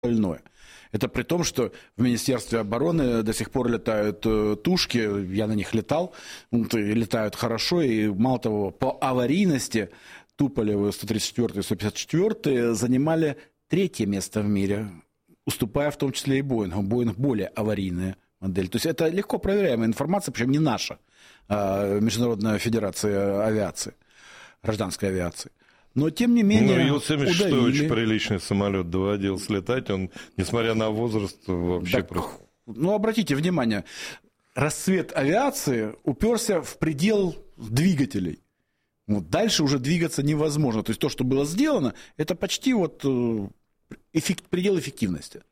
остальное. Это при том, что в Министерстве обороны до сих пор летают тушки, я на них летал, летают хорошо, и мало того, по аварийности Туполевы 134 и 154 занимали 3-е место в мире, уступая в том числе и Боингу. Боинг более аварийная модель. То есть это легко проверяемая информация, причем не наша, а Международная федерация авиации, гражданской авиации. Но, тем не менее, Ил-76 очень приличный самолет, доводилось летать, он, несмотря на возраст, вообще... Ну, обратите внимание, расцвет авиации уперся в предел двигателей. Вот дальше уже двигаться невозможно. То есть то, что было сделано, это почти предел эффективности.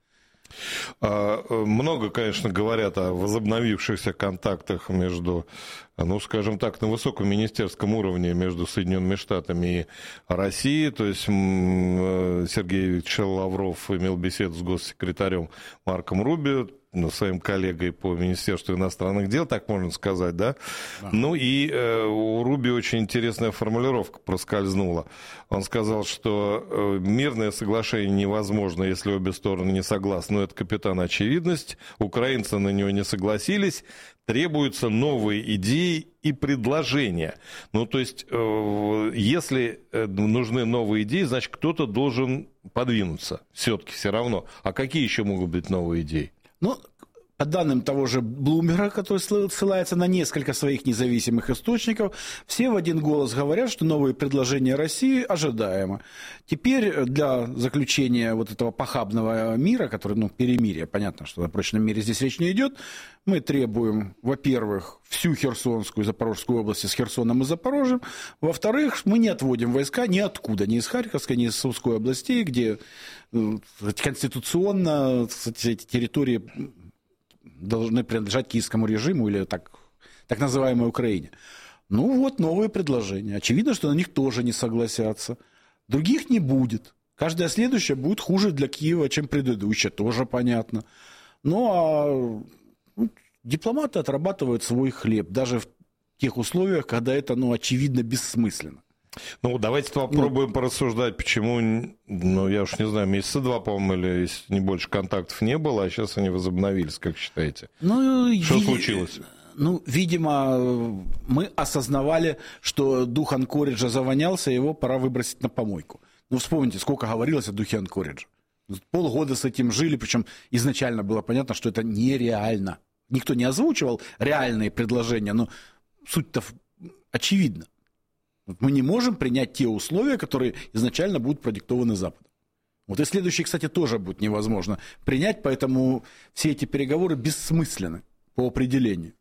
Много, конечно, говорят о возобновившихся контактах между, ну, скажем так, на высоком министерском уровне между Соединенными Штатами и Россией. То есть Сергей Лавров имел беседу с госсекретарем Марком Рубио, своим коллегой по Министерству иностранных дел, так можно сказать, да? Ага. Ну и у Руби очень интересная формулировка проскользнула. Он сказал, что мирное соглашение невозможно, если обе стороны не согласны. Но это, капитан, очевидность. Украинцы на него не согласились. Требуются новые идеи и предложения. Ну, то есть, если нужны новые идеи, значит, кто-то должен подвинуться. Все равно. А какие еще могут быть новые идеи? Ну, по данным того же Блумберга, который ссылается на несколько своих независимых источников, все в один голос говорят, что новые предложения России ожидаемо. Теперь для заключения вот этого похабного мира, который, перемирие, понятно, что о прочном мире здесь речь не идет, мы требуем, во-первых, всю Херсонскую и Запорожскую области с Херсоном и Запорожьем, во-вторых, мы не отводим войска ниоткуда, ни из Харьковской, ни из Сумской областей, где конституционно эти территории должны принадлежать киевскому режиму или так называемой Украине. Ну вот новые предложения. Очевидно, что на них тоже не согласятся. Других не будет. Каждая следующая будет хуже для Киева, чем предыдущая, тоже понятно. Ну а дипломаты отрабатывают свой хлеб, даже в тех условиях, когда это, очевидно, бессмысленно. Ну, давайте попробуем порассуждать, почему, я уж не знаю, месяца 2, по-моему, или если не больше контактов не было, а сейчас они возобновились, как считаете? Что случилось? Видимо, мы осознавали, что дух Анкориджа завонялся, его пора выбросить на помойку. Вспомните, сколько говорилось о духе Анкориджа. Полгода с этим жили, причем изначально было понятно, что это нереально. Никто не озвучивал реальные предложения, но суть-то очевидна. Мы не можем принять те условия, которые изначально будут продиктованы Западом. Вот и следующие, кстати, тоже будет невозможно принять, поэтому все эти переговоры бессмысленны по определению.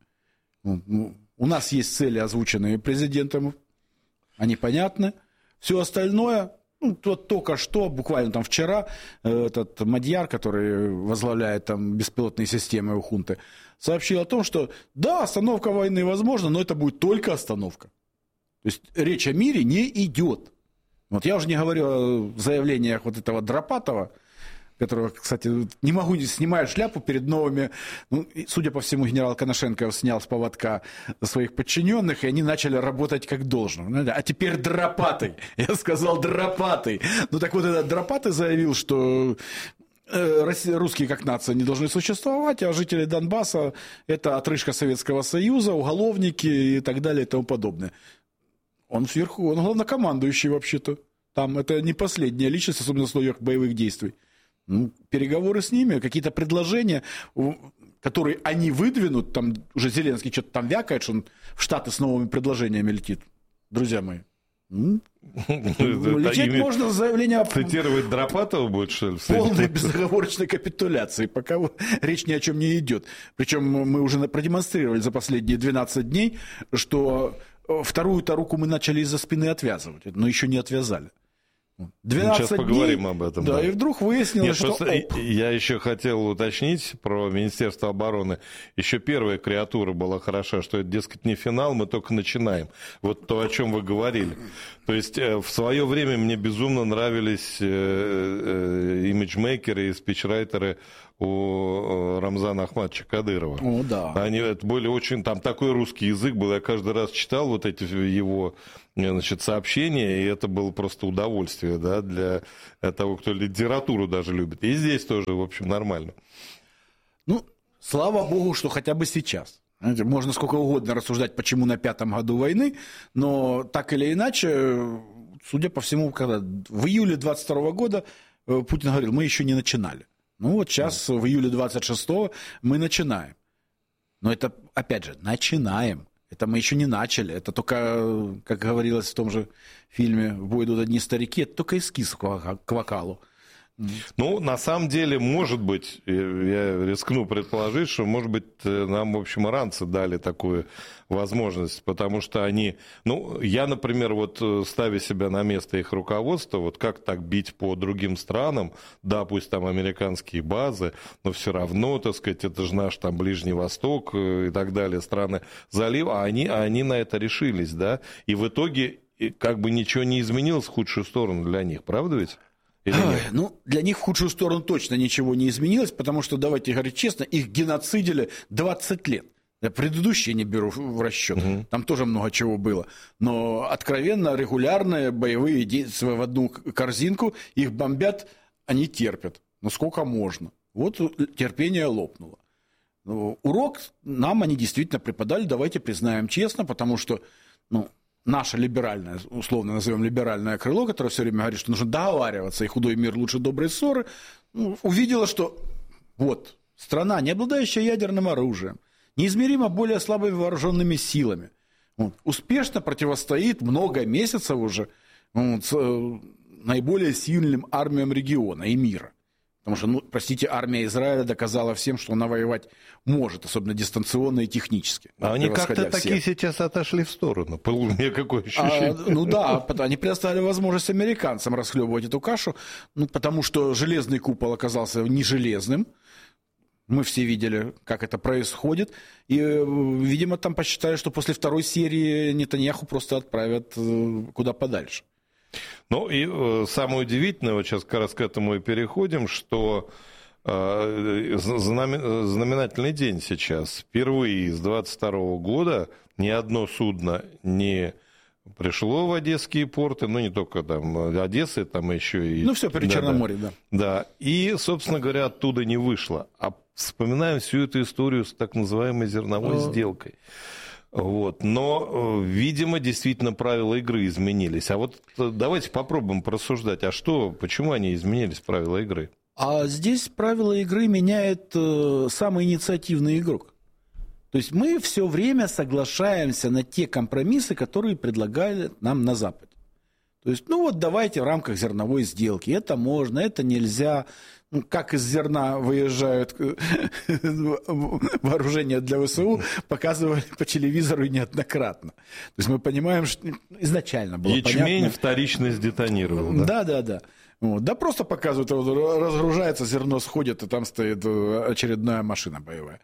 У нас есть цели, озвученные президентом, они понятны. Все остальное, только что, буквально там вчера, этот Мадьяр, который возглавляет там беспилотные системы у хунты, сообщил о том, что да, остановка войны возможна, но это будет только остановка. То есть речь о мире не идет. Вот я уже не говорю о заявлениях вот этого Дропатова, которого, кстати, не могу, снимать шляпу перед новыми. Судя по всему, генерал Коношенко снял с поводка своих подчиненных, и они начали работать как должно. А теперь Дропатый. Я сказал Дропатый. Так вот этот Дропатый заявил, что русские как нация не должны существовать, а жители Донбасса – это отрыжка Советского Союза, уголовники и так далее и тому подобное. Он сверху, он главнокомандующий вообще-то. Там это не последняя личность, особенно в условиях боевых действий. Переговоры с ними, какие-то предложения, которые они выдвинут, там уже Зеленский что-то там вякает, что он в Штаты с новыми предложениями летит. Друзья мои. Лететь можно с заявления... Цитировать Дропатова будет, что ли? Полной безоговорочной капитуляции, пока речь ни о чем не идет. Причем мы уже продемонстрировали за последние 12 дней, что вторую-то руку мы начали из-за спины отвязывать, но еще не отвязали. 12 сейчас поговорим об этом. Да, и вдруг выяснилось, что... Я еще хотел уточнить про Министерство обороны. Еще первая креатура была хороша, что это, дескать, не финал, мы только начинаем. Вот то, о чем вы говорили. То есть в свое время мне безумно нравились имиджмейкеры и спичрайтеры у Рамзана Ахматовича Кадырова. О, да. Они это были очень... Там такой русский язык был. Я каждый раз читал вот эти его, значит, сообщения, и это было просто удовольствие, да, для того, кто литературу даже любит. И здесь тоже, в общем, нормально. Ну, слава богу, что хотя бы сейчас. Знаете, можно сколько угодно рассуждать, почему на 5-м году войны, но так или иначе, судя по всему, когда в июле 22 года Путин говорил, мы еще не начинали. Ну вот сейчас, в июле 26-го, мы начинаем. Но это, опять же, начинаем. Это мы еще не начали. Это только, как говорилось в том же фильме «В бой идут одни старики», это только эскиз к вокалу. Ну, на самом деле, может быть, я рискну предположить, что, может быть, нам, в общем, иранцы дали такую возможность, потому что они... Ну, я, например, вот ставя себя на место их руководства, вот как так бить по другим странам, да, пусть там американские базы, но все равно, так сказать, это же наш там Ближний Восток и так далее, страны залива, а они на это решились, да, и в итоге как бы ничего не изменилось в худшую сторону для них, правда ведь? Ну, для них в худшую сторону точно ничего не изменилось, потому что, давайте говорить честно, их геноцидили 20 лет. Я предыдущие не беру в расчет, там тоже много чего было. Но откровенно регулярные боевые действия в одну корзинку, их бомбят, они терпят. Ну, сколько можно? Вот терпение лопнуло. Урок нам они действительно преподали, давайте признаем честно, потому что, ну, наше либеральное, условно назовем либеральное крыло, которое все время говорит, что нужно договариваться, и худой мир лучше доброй ссоры, увидела, что вот страна, не обладающая ядерным оружием, неизмеримо более слабыми вооруженными силами, успешно противостоит много месяцев уже наиболее сильным армиям региона и мира. Потому что, ну, простите, армия Израиля доказала всем, что она воевать может, особенно дистанционно и технически. А они как-то такие сейчас отошли в сторону. У меня какое ощущение. Ну да, они предоставили возможность американцам расхлебывать эту кашу, ну, потому что железный купол оказался не железным. Мы все видели, как это происходит. И, видимо, там посчитали, что после второй серии Нетаньяху просто отправят куда подальше. Ну и самое удивительное, вот сейчас как раз к этому и переходим, что знаменательный день сейчас. Впервые с 22 года ни одно судно не пришло в одесские порты, ну не только там Одессы, там еще и... Ну все, при Черноморье, да. Да, и, собственно говоря, оттуда не вышло. А вспоминаем всю эту историю с так называемой зерновой сделкой. Вот. Но, видимо, действительно правила игры изменились. А вот давайте попробуем порассуждать, а что, почему они изменились, правила игры? А здесь правила игры меняет самый инициативный игрок. То есть мы все время соглашаемся на те компромиссы, которые предлагали нам на Западе. То есть, ну вот давайте в рамках зерновой сделки. Это можно, это нельзя. Ну, как из зерна выезжают вооружения для ВСУ, показывали по телевизору неоднократно. То есть мы понимаем, что изначально было понятно. Ячмень вторично сдетонировал. Да. Вот. Да просто показывают, разгружается, зерно сходит, и там стоит очередная машина боевая.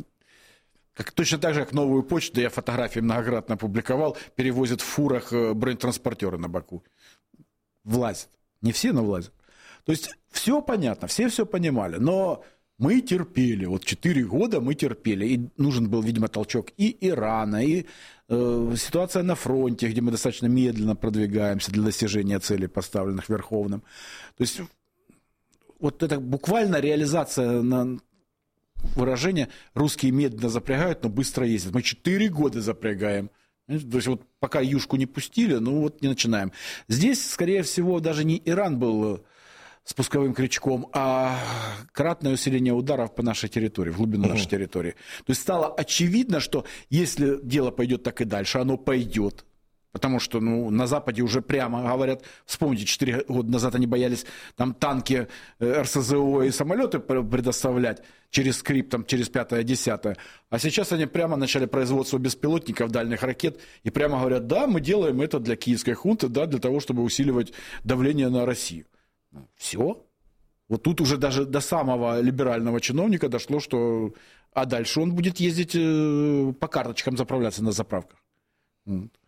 Точно так же, как новую почту, я фотографии многократно публиковал, перевозят в фурах бронетранспортеры на боку. Влазят. Не все, но влазят. То есть все понятно, все понимали, но мы терпели, вот 4 года мы терпели, и нужен был, видимо, толчок и Ирана, и ситуация на фронте, где мы достаточно медленно продвигаемся для достижения целей, поставленных Верховным. То есть вот это буквально реализация на выражение «русские медленно запрягают, но быстро ездят». Мы 4 года запрягаем. То есть вот пока юшку не пустили, ну вот не начинаем. Здесь, скорее всего, даже не Иран был спусковым крючком, а кратное усиление ударов по нашей территории, в глубину нашей территории. То есть стало очевидно, что если дело пойдет так и дальше, оно пойдет. Потому что на Западе уже прямо говорят, вспомните, 4 года назад они боялись там танки, РСЗО и самолеты предоставлять через скрипт, там, через 5-10. А сейчас они прямо начали производство беспилотников, дальних ракет, и прямо говорят, да, мы делаем это для киевской хунты, да, для того, чтобы усиливать давление на Россию. Все. Вот тут уже даже до самого либерального чиновника дошло, что... А дальше он будет ездить по карточкам заправляться на заправках.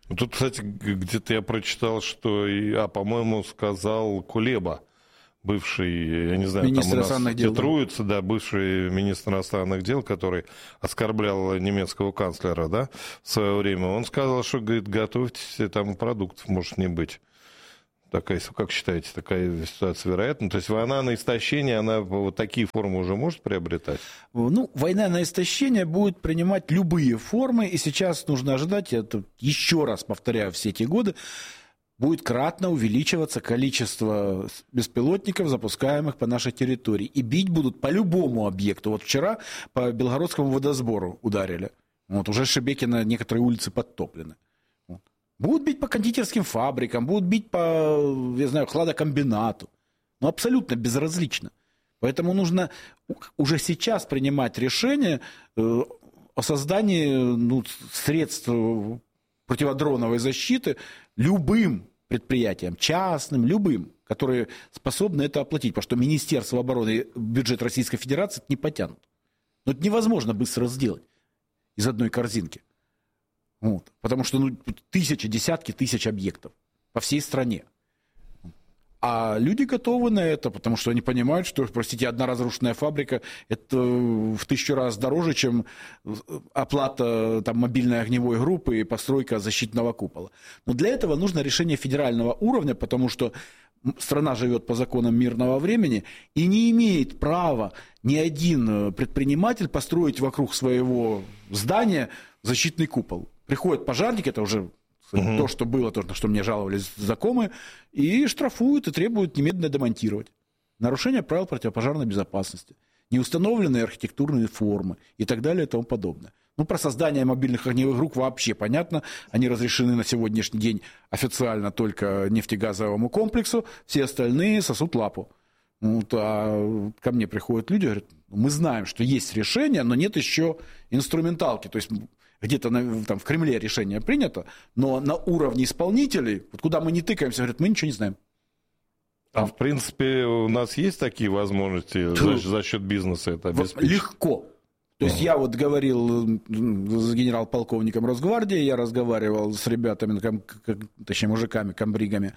Тут, кстати, где-то я прочитал, что, по-моему, сказал Кулеба, бывший, я не знаю, министр там у нас дел, титруется, да, бывший министр иностранных дел, который оскорблял немецкого канцлера, да, в свое время. Он сказал, что, говорит, готовьтесь, там продуктов может не быть. Такая, как считаете, такая ситуация вероятна? То есть война на истощение, она вот такие формы уже может приобретать? Ну, война на истощение будет принимать любые формы, и сейчас нужно ожидать, я тут еще раз повторяю все эти годы, будет кратно увеличиваться количество беспилотников, запускаемых по нашей территории. И бить будут по любому объекту. Вот вчера по Белгородскому водосбору ударили. Вот, уже Шебекино некоторые улицы подтоплены. Вот. Будут бить по кондитерским фабрикам, будут бить по, я знаю, хладокомбинату. Ну, абсолютно безразлично. Поэтому нужно уже сейчас принимать решение о создании средств противодроновой защиты любым предприятиям, частным, любым, которые способны это оплатить. Потому что Министерство обороны, бюджет Российской Федерации это не потянут. Но это невозможно быстро сделать из одной корзинки. Вот. Потому что тысячи, десятки тысяч объектов по всей стране. А люди готовы на это, потому что они понимают, что, простите, одна разрушенная фабрика – это в 1000 раз дороже, чем оплата там, мобильной огневой группы и постройка защитного купола. Но для этого нужно решение федерального уровня, потому что страна живет по законам мирного времени и не имеет права ни один предприниматель построить вокруг своего здания защитный купол. Приходят пожарники, это уже... То, что было, то, на что мне жаловались знакомые, и штрафуют, и требуют немедленно демонтировать. Нарушение правил противопожарной безопасности, неустановленные архитектурные формы и так далее и тому подобное. Ну, про создание мобильных огневых групп вообще понятно. Они разрешены на сегодняшний день официально только нефтегазовому комплексу, все остальные сосут лапу. Вот, а ко мне приходят люди, говорят, мы знаем, что есть решение, но нет еще инструменталки, то есть... Где-то там в Кремле решение принято, но на уровне исполнителей, вот куда мы не тыкаемся, говорят, мы ничего не знаем. А в принципе у нас есть такие возможности за счет бизнеса это обеспечить? Легко. То есть я вот говорил с генерал-полковником Росгвардии, я разговаривал с ребятами, точнее мужиками, комбригами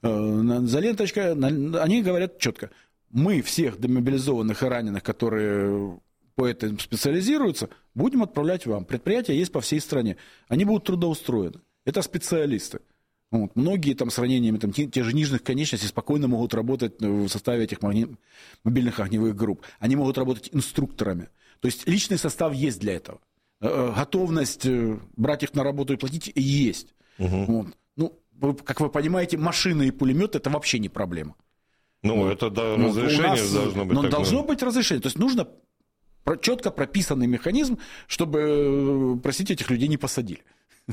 за ленточкой, они говорят четко, мы всех демобилизованных и раненых, которые... по этому специализируются, будем отправлять вам. Предприятия есть по всей стране. Они будут трудоустроены. Это специалисты. Вот. Многие там с ранениями там, те же нижних конечностей спокойно могут работать в составе этих мобильных огневых групп. Они могут работать инструкторами. То есть личный состав есть для этого. Готовность брать их на работу и платить есть. Вот. Ну, как вы понимаете, машины и пулеметы это вообще не проблема. Ну, это разрешение должно быть. Но должно быть разрешение. То есть нужно четко прописанный механизм, чтобы, простите, этих людей не посадили.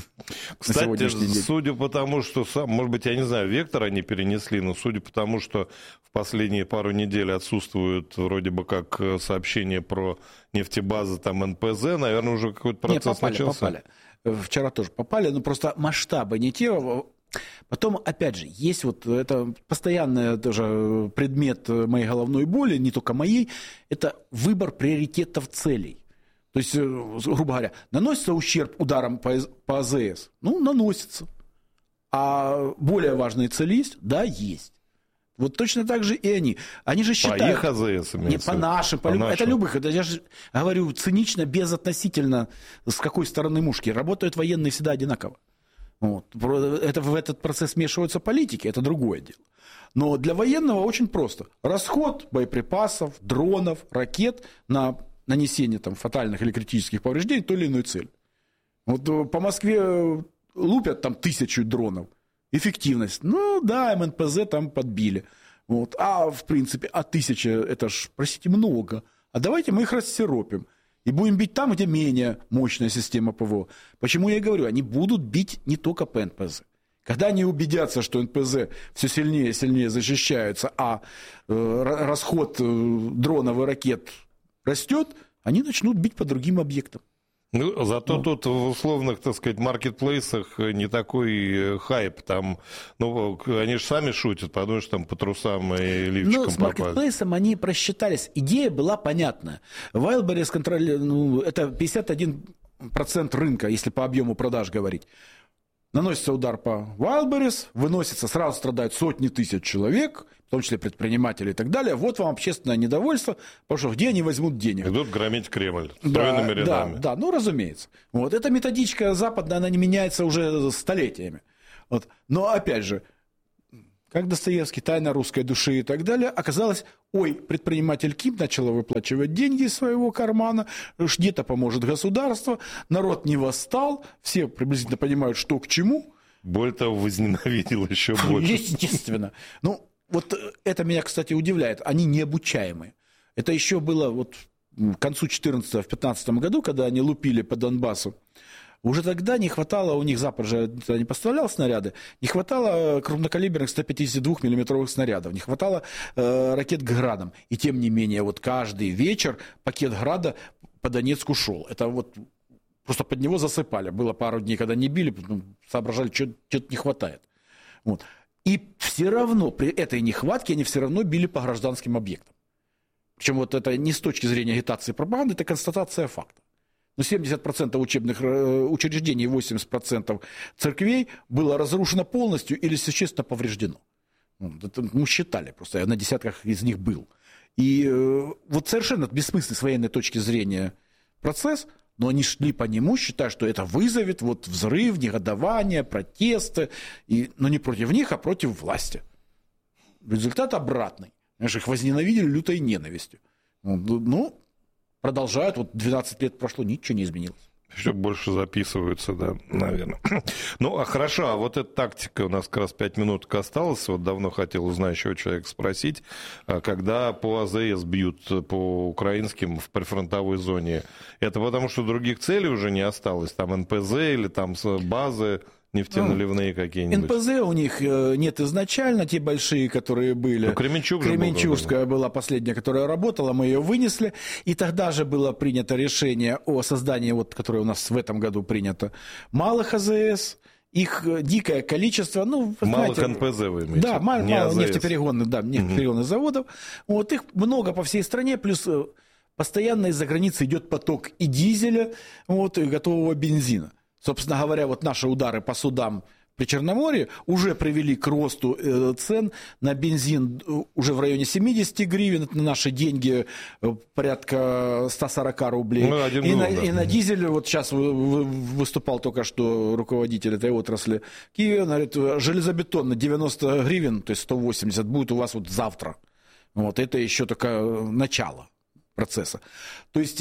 Кстати, судя по тому, что может быть, я не знаю, вектор они перенесли, но судя по тому, что в последние пару недель отсутствуют вроде бы как сообщения про нефтебазы, там НПЗ, наверное, уже какой-то процесс начался. Попали. Вчера тоже попали, но просто масштабы не те. Потом, опять же, есть вот это постоянный тоже предмет моей головной боли, не только моей, это выбор приоритетов целей. То есть, грубо говоря, наносится ущерб ударом по АЗС? Ну, наносится. А более важные цели есть? Да, есть. Вот точно так же и они. Они же считают... По их АЗС имеется? Не, по нашим. Это любых. Это, я же говорю цинично, безотносительно, с какой стороны мушки. Работают военные всегда одинаково. Вот. В этот процесс вмешиваются политики, это другое дело. Но для военного очень просто. Расход боеприпасов, дронов, ракет на нанесение там, фатальных или критических повреждений той или иной цели. Вот по Москве лупят там 1000 дронов. Эффективность. Ну да, МНПЗ там подбили. Вот. А в принципе, 1000 это ж, простите, много. А давайте мы их рассиропим. И будем бить там, где менее мощная система ПВО. Почему я и говорю, они будут бить не только по НПЗ. Когда они убедятся, что НПЗ все сильнее и сильнее защищаются, а расход дронов и ракет растет, они начнут бить по другим объектам. Ну, зато тут в условных, так сказать, маркетплейсах не такой хайп. Там, ну, они же сами шутят, потому что там по трусам и лифчикам попали. Ну, с маркетплейсом они просчитались. Идея была понятна. Wildberries это 51% рынка, если по объему продаж говорить. наносится удар по Wildberries, выносится, сразу страдают сотни тысяч человек, в том числе предприниматели и так далее. Вот вам общественное недовольство, потому что где они возьмут денег? Идут громить Кремль стройными рядами. Да, ну, разумеется. Вот. Эта методичка западная, она не меняется уже столетиями. Вот. Но, опять же, как Достоевский, «Тайна русской души» и так далее, оказалось, предприниматель Ким начал выплачивать деньги из своего кармана, где-то поможет государство, народ не восстал, все приблизительно понимают, что к чему. Более того, возненавидел еще больше. Естественно. Ну, вот это меня, кстати, удивляет. Они необучаемые. Это еще было вот к концу 2014-2015 году, когда они лупили по Донбассу. Уже тогда не хватало, у них Запад же не поставлял снаряды, не хватало крупнокалиберных 152-миллиметровых снарядов, не хватало ракет «Градом». И тем не менее, вот каждый вечер пакет «Града» по Донецку шел. Это вот просто под него засыпали. Было пару дней, когда не били, соображали, что-то не хватает. Вот. И все равно, при этой нехватке, они все равно били по гражданским объектам. Причем вот это не с точки зрения агитации и пропаганды, это констатация факта. Но 70% учебных учреждений и 80% церквей было разрушено полностью или существенно повреждено. Это мы считали, просто я на десятках из них был. И вот совершенно бессмысленный с военной точки зрения процесс, но они шли по нему, считая, что это вызовет вот взрыв, негодование, протесты, но не против них, а против власти. Результат обратный. Знаешь, их возненавидели лютой ненавистью. Ну, продолжают, вот 12 лет прошло, ничего не изменилось. Еще больше записываются, да, наверное. Ну, хорошо, а вот эта тактика, у нас как раз 5 минут осталось, вот давно хотел узнать еще человека спросить, когда по АЗС бьют по украинским в прифронтовой зоне, это потому что других целей уже не осталось, там НПЗ или там базы нефтеналивные какие-нибудь? НПЗ у них нет изначально, те большие, которые были. Ну, Кременчугская была последняя, которая работала, мы ее вынесли. И тогда же было принято решение о создании, вот, которое у нас в этом году принято, малых АЗС. Их дикое количество. Ну, малых знаете, НПЗ вы имеете? Да, мало нефтеперегонных заводов. Вот их много по всей стране, плюс постоянно из-за границы идет поток и дизеля, вот, и готового бензина. Собственно говоря, вот наши удары по судам при Черноморье уже привели к росту цен на бензин уже в районе 70 гривен, это на наши деньги порядка 140 рублей. Ну, и на дизель, вот сейчас выступал только что руководитель этой отрасли Киева, говорит, железобетон на 90 гривен, то есть 180, будет у вас вот завтра. Вот, это еще только начало процесса. То есть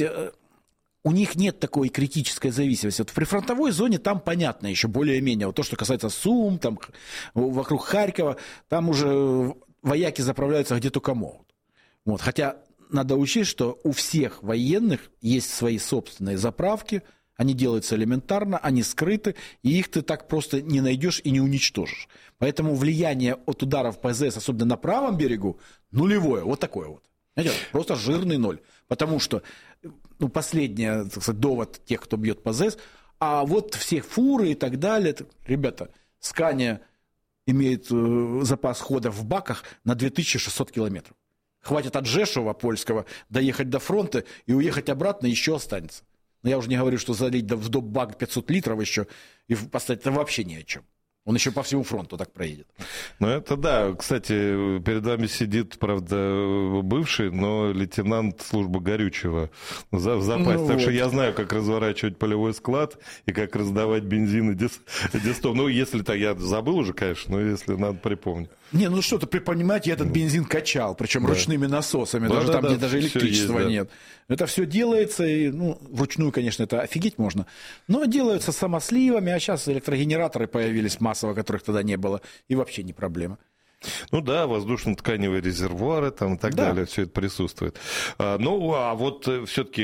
у них нет такой критической зависимости. Вот в прифронтовой зоне там понятно еще более-менее. Вот то, что касается Сум, там, вокруг Харькова, там уже вояки заправляются где только могут. Вот. Хотя надо учесть, что у всех военных есть свои собственные заправки, они делаются элементарно, они скрыты, и их ты так просто не найдешь и не уничтожишь. Поэтому влияние от ударов по АЗС, особенно на правом берегу, нулевое, вот такое вот. Знаете, просто жирный ноль. Потому что, последний, так сказать, довод тех, кто бьет по АЗС, а вот все фуры и так далее, ребята, Скания имеет запас хода в баках на 2600 километров. Хватит от Жешува польского доехать до фронта и уехать обратно еще останется. Но я уже не говорю, что залить в доп-бак 500 литров еще и поставить это вообще ни о чем. Он еще по всему фронту так проедет. Ну, это да. Кстати, перед вами сидит, правда, бывший, но лейтенант службы горючего в запасе. Так что я знаю, как разворачивать полевой склад и как раздавать бензин и дистов. Ну, если так, я забыл уже, конечно, но если надо, припомню. Не, ну что-то припоминать, я этот бензин качал, причем ручными насосами, даже там, где даже электричества нет. Это все делается, и, вручную, конечно, это офигеть можно, но делаются самосливами, а сейчас электрогенераторы появились массово, которых тогда не было, и вообще не проблема. Ну да, воздушно-тканевые резервуары там и так далее, все это присутствует. Ну, а вот все-таки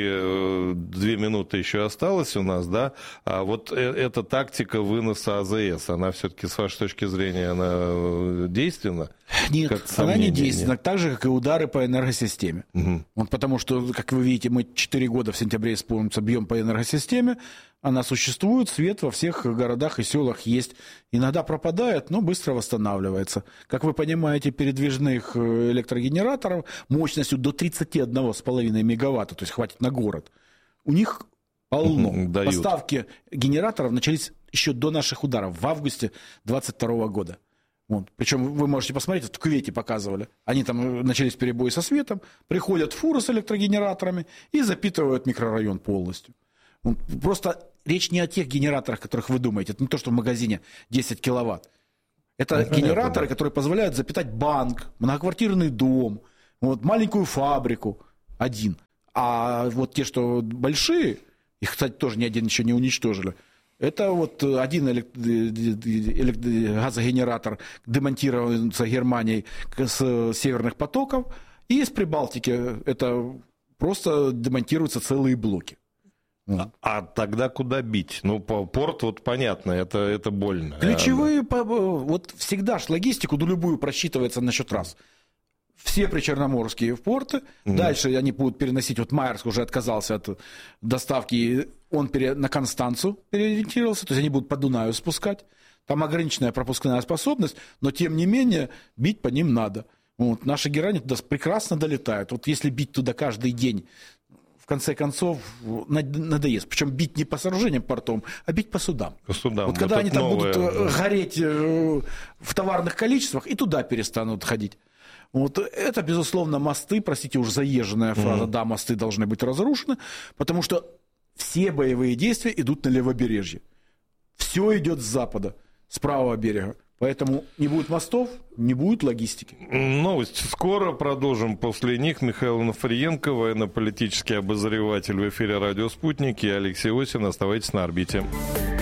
2 минуты еще осталось у нас, да? А вот эта тактика выноса АЗС, она все-таки, с вашей точки зрения, она действенна? Нет, она не действенна, так же, как и удары по энергосистеме. Угу. Вот потому что, как вы видите, мы 4 года в сентябре, исполнится, бьем по энергосистеме, она существует, свет во всех городах и селах есть. Иногда пропадает, но быстро восстанавливается. Как вы понимаете, передвижных электрогенераторов мощностью до 31,5 мегаватта, то есть хватит на город, у них полно. Дают. Поставки генераторов начались еще до наших ударов, в августе 22 года. Вот. Причем вы можете посмотреть, в Кувейте показывали. Они там начались перебои со светом, приходят фуры с электрогенераторами и запитывают микрорайон полностью. Вот. Просто речь не о тех генераторах, которых вы думаете. Это не то, что в магазине 10 киловатт. Это генераторы, которые позволяют запитать банк, многоквартирный дом, вот, маленькую фабрику один. А вот те, что большие, их, кстати, тоже ни один еще не уничтожили, это вот один газогенератор демонтируется Германией с северных потоков, и из Прибалтики это просто демонтируются целые блоки. А тогда куда бить? Ну, порт, вот понятно, это больно. Ключевые, вот всегда ж логистику, любую просчитывается на счет раз. Все причерноморские порты, дальше они будут переносить, вот Майерск уже отказался от доставки, он на Констанцу переориентировался, то есть они будут по Дунаю спускать, там ограниченная пропускная способность, но тем не менее бить по ним надо. Вот, наши герани туда прекрасно долетают, вот если бить туда каждый день, в конце концов, надоест. Причем бить не по сооружениям портом, а бить по судам. По судам. Вот когда они там будут гореть в товарных количествах, и туда перестанут ходить. Вот это, безусловно, мосты, простите, уж заезженная фраза, да, мосты должны быть разрушены, потому что все боевые действия идут на левобережье. Все идет с запада, с правого берега. Поэтому не будет мостов, не будет логистики. Новости скоро, продолжим после них. Михаил Онуфриенко, военно-политический обозреватель в эфире «Радио Спутник», и Алексей Осин. Оставайтесь на орбите.